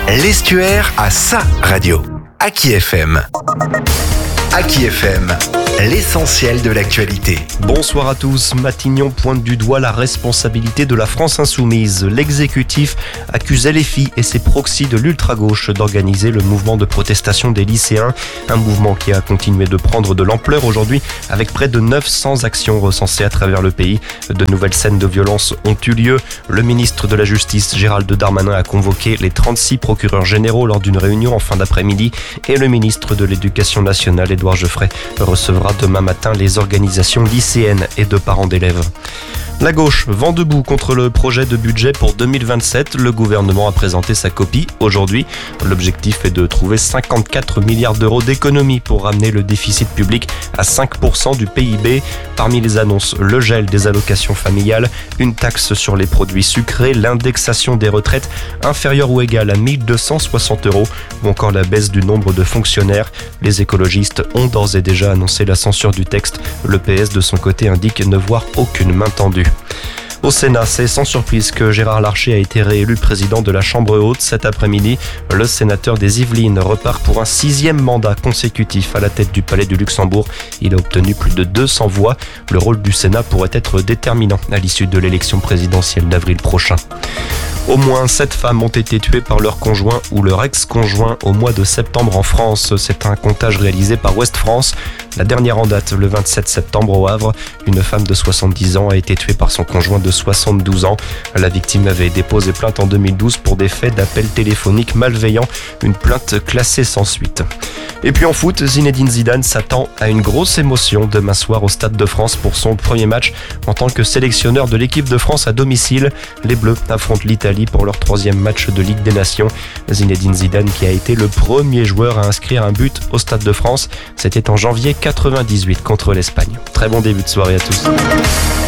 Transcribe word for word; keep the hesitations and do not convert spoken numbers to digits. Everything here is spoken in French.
L'Estuaire a sa radio. Aki F M. Aki F M, l'essentiel de l'actualité. Bonsoir à tous. Matignon pointe du doigt la responsabilité de la France insoumise. L'exécutif accuse L F I et ses proxys de l'ultra-gauche d'organiser le mouvement de protestation des lycéens. Un mouvement qui a continué de prendre de l'ampleur aujourd'hui avec près de neuf cents actions recensées à travers le pays. De nouvelles scènes de violence ont eu lieu. Le ministre de la Justice, Gérald Darmanin, a convoqué les trente-six procureurs généraux lors d'une réunion en fin d'après-midi et le ministre de l'Éducation nationale, Édouard Geoffray, recevra demain matin les organisations lycéennes et de parents d'élèves. La gauche vend debout contre le projet de budget pour deux mille vingt-sept. Le gouvernement a présenté sa copie aujourd'hui. L'objectif est de trouver cinquante-quatre milliards d'euros d'économies pour ramener le déficit public à cinq pour cent du P I B. Parmi les annonces, le gel des allocations familiales, une taxe sur les produits sucrés, l'indexation des retraites inférieure ou égale à mille deux cent soixante euros ou encore la baisse du nombre de fonctionnaires. Les écologistes ont d'ores et déjà annoncé la censure du texte. Le P S de son côté indique ne voir aucune main tendue. Au Sénat, c'est sans surprise que Gérard Larcher a été réélu président de la Chambre haute cet après-midi. Le sénateur des Yvelines repart pour un sixième mandat consécutif à la tête du Palais du Luxembourg. Il a obtenu plus de deux cents voix. Le rôle du Sénat pourrait être déterminant à l'issue de l'élection présidentielle d'avril prochain. Au moins sept femmes ont été tuées par leur conjoint ou leur ex-conjoint au mois de septembre en France. C'est un comptage réalisé par Ouest France. La dernière en date, le vingt-sept septembre au Havre, une femme de soixante-dix ans a été tuée par son conjoint de soixante-douze ans. La victime avait déposé plainte en deux mille douze pour des faits d'appel téléphonique malveillant, une plainte classée sans suite. Et puis en foot, Zinedine Zidane s'attend à une grosse émotion demain soir au Stade de France pour son premier match en tant que sélectionneur de l'équipe de France à domicile. Les Bleus affrontent l'Italie pour leur troisième match de Ligue des Nations. Zinedine Zidane qui a été le premier joueur à inscrire un but au Stade de France, c'était en janvier quatre-vingt-dix-huit contre l'Espagne. Très bon début de soirée à tous.